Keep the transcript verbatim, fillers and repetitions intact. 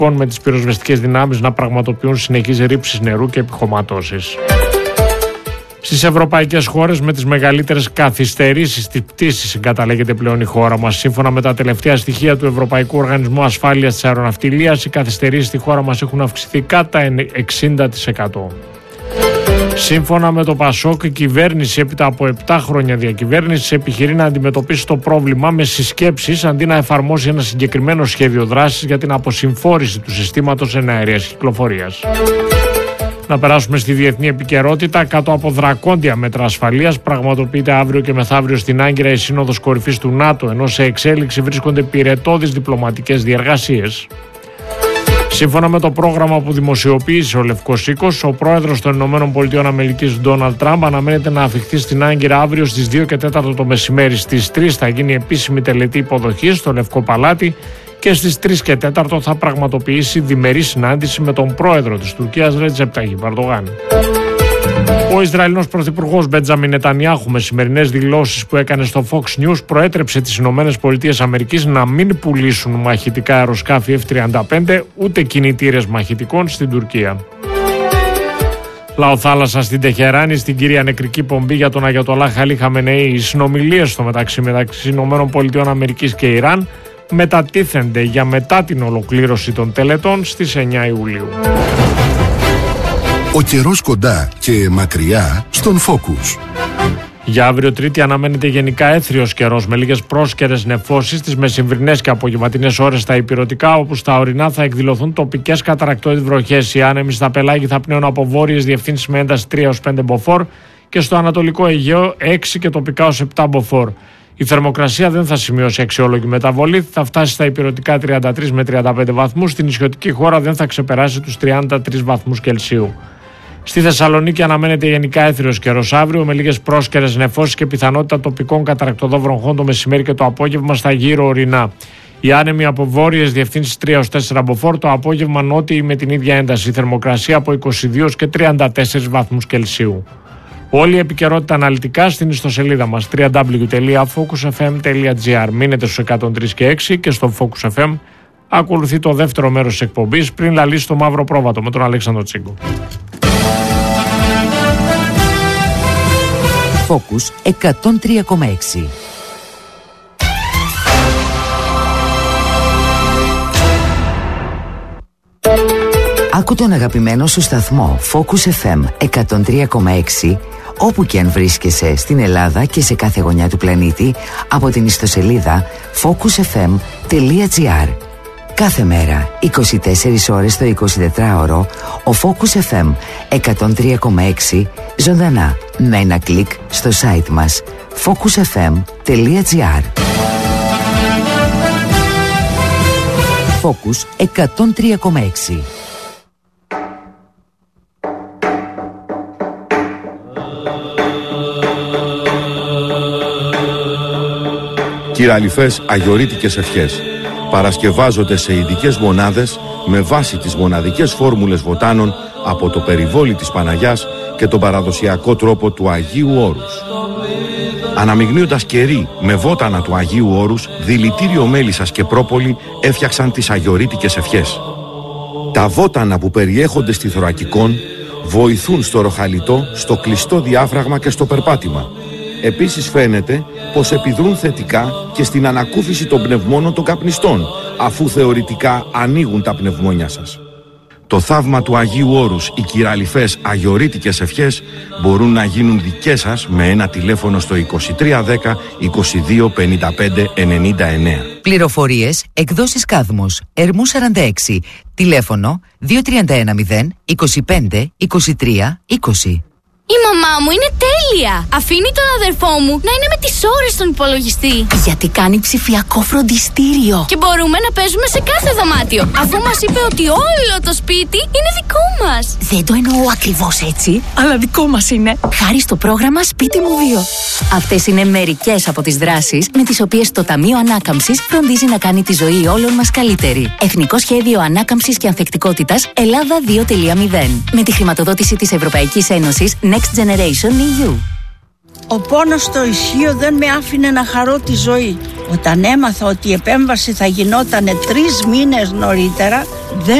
λοιπόν με τις πυροσβεστικές δυνάμεις να πραγματοποιούν συνεχείς ρήψεις νερού και επιχωματώσεις. Στις ευρωπαϊκές χώρες με τις μεγαλύτερες καθυστερήσεις στις πτήσεις συγκαταλέγεται πλέον η χώρα μας. Σύμφωνα με τα τελευταία στοιχεία του Ευρωπαϊκού Οργανισμού Ασφάλειας της Αεροναυτιλίας, οι καθυστερήσεις στη χώρα μας έχουν αυξηθεί κατά εξήντα τοις εκατό. Σύμφωνα με το ΠΑΣΟΚ, η κυβέρνηση έπειτα από επτά χρόνια διακυβέρνηση επιχειρεί να αντιμετωπίσει το πρόβλημα με συσκέψεις αντί να εφαρμόσει ένα συγκεκριμένο σχέδιο δράσης για την αποσυμφόρηση του συστήματος εναέριας κυκλοφορίας. Να περάσουμε στη διεθνή επικαιρότητα. Κάτω από δρακόντια μέτρα ασφαλείας πραγματοποιείται αύριο και μεθαύριο στην Άγκυρα η Σύνοδος Κορυφής του ΝΑΤΟ, ενώ σε εξέλιξη βρίσκονται πυρετώδεις διπλωματικές διεργασίες. Σύμφωνα με το πρόγραμμα που δημοσιοποίησε ο Λευκός Οίκος, ο πρόεδρος των ΗΠΑ Ντόναλντ Τραμπ αναμένεται να αφιχθεί στην Άγκυρα αύριο στις δύο και τέσσερα το μεσημέρι. Στις τρεις θα γίνει επίσημη τελετή υποδοχής στο Λευκό Παλάτι και στις τρεις και τέσσερα θα πραγματοποιήσει διμερή συνάντηση με τον πρόεδρο της Τουρκίας Ρετζέπ Ταγιπ Ερντογάν. Ο Ισραηλινός πρωθυπουργός Μπεντζάμιν Νετανιάχου, με σημερινές δηλώσεις που έκανε στο Fox News, προέτρεψε τις ΗΠΑ να μην πουλήσουν μαχητικά αεροσκάφη εφ τριάντα πέντε ούτε κινητήρες μαχητικών στην Τουρκία. Λαοθάλασσα στην Τεχεράνη, στην κυρία νεκρική πομπή για τον Αγιατολάχ Χαλί Χαμενεή. Οι συνομιλίες στο μεταξύ μεταξύ ΗΠΑ και Ιράν μετατίθενται για μετά την ολοκλήρωση των τελετών στις εννιά Ιουλίου. Ο καιρός κοντά και μακριά στον Focus. Για αύριο Τρίτη αναμένεται γενικά έθριος καιρός με λίγες πρόσκαιρες νεφώσεις στις μεσημβρινές και απογευματινές ώρες στα ηπειρωτικά, όπου στα ορεινά θα εκδηλωθούν τοπικές καταρακτώδεις βροχές. Οι άνεμοι στα πελάγη θα πνέουν από βόρειες διευθύνσεις με ένταση τρία έως πέντε μποφόρ και στο ανατολικό Αιγαίο έξι και τοπικά ως επτά μποφόρ. Η θερμοκρασία δεν θα σημειώσει αξιόλογη μεταβολή, θα φτάσει στα ηπειρωτικά τριάντα τρεις με τριάντα πέντε βαθμούς, στην νησιωτική χώρα δεν θα ξεπεράσει τους τριάντα τρεις βαθμούς Κελσίου. Στη Θεσσαλονίκη αναμένεται γενικά έθριος καιρός αύριο με λίγες πρόσκαιρες νεφώσεις και πιθανότητα τοπικών καταρακτωδών βροχών το μεσημέρι και το απόγευμα στα γύρω ορεινά. Οι άνεμοι από βόρειες διευθύνσεις τρία έως τέσσερα μποφόρ, το απόγευμα νότιοι με την ίδια ένταση. Η θερμοκρασία από είκοσι δύο και τριάντα τέσσερις βαθμούς Κελσίου. Όλη η επικαιρότητα αναλυτικά στην ιστοσελίδα μας double-u double-u double-u τελεία focus f m τελεία g r. Μείνετε στους εκατόν τρία και έξι και στο Focus εφ εμ ακολουθεί το δεύτερο μέρος της εκπομπής πριν λαλήσει το μαύρο πρόβατο με τον Αλέξανδρο Τσίγκο. Focus εκατόν τρία κόμμα έξι. Άκου τον αγαπημένο σου σταθμό Focus εφ εμ εκατόν τρία κόμμα έξι όπου και αν βρίσκεσαι στην Ελλάδα και σε κάθε γωνιά του πλανήτη από την ιστοσελίδα focus f m τελεία g r. Κάθε μέρα, είκοσι τέσσερις ώρες το εικοσιτετράωρο, ο Focus εφ εμ εκατόν τρία κόμμα έξι ζωντανά με ένα κλικ στο site μας focus f m τελεία g r. Focus εκατόν τρία κόμμα έξι. Κυραλιφές αγιορείτικες ευχές παρασκευάζονται σε ειδικές μονάδες με βάση τις μοναδικές φόρμουλες βοτάνων από το περιβόλι της Παναγιάς και τον παραδοσιακό τρόπο του Αγίου Όρους. Αναμειγνύοντας κερί με βότανα του Αγίου Όρους, δηλητήριο μέλισσας και πρόπολη έφτιαξαν τις αγιορείτικες ευχές. Τα βότανα που περιέχονται στη θωρακικόν βοηθούν στο ροχαλιτό, στο κλειστό διάφραγμα και στο περπάτημα. Επίσης φαίνεται πως επιδρούν θετικά και στην ανακούφιση των πνευμόνων των καπνιστών, αφού θεωρητικά ανοίγουν τα πνευμόνια σας. Το θαύμα του Αγίου Όρους, οι κυραλιφές αγιορείτικες ευχές μπορούν να γίνουν δικές σας με ένα τηλέφωνο στο είκοσι τρία δέκα είκοσι δύο πενήντα πέντε ενενήντα εννέα. Πληροφορίες, εκδόσεις Κάδμος, Ερμού σαράντα έξι, τηλέφωνο δύο τρία ένα μηδέν είκοσι πέντε είκοσι τρία είκοσι. Η μαμά μου είναι τέλεια! Αφήνει τον αδερφό μου να είναι με τις ώρες στον υπολογιστή. Γιατί κάνει ψηφιακό φροντιστήριο. Και μπορούμε να παίζουμε σε κάθε δωμάτιο. Αφού μας είπε ότι όλο το σπίτι είναι δικό μας. Δεν το εννοώ ακριβώς έτσι, αλλά δικό μας είναι. Χάρη στο πρόγραμμα Σπίτι μου δύο. Αυτές είναι μερικές από τις δράσεις με τις οποίες το Ταμείο Ανάκαμψης φροντίζει να κάνει τη ζωή όλων μας καλύτερη. Εθνικό Σχέδιο Ανάκαμψης και Ανθεκτικότητας Ελλάδα δύο τελεία μηδέν. Με τη χρηματοδότηση της Ευρωπαϊκής Ένωσης Next Generation ι γιου. Ο πόνος στο ισχύο δεν με άφηνε να χαρώ τη ζωή. Όταν έμαθα ότι η επέμβαση θα γινόταν τρεις μήνες νωρίτερα, δεν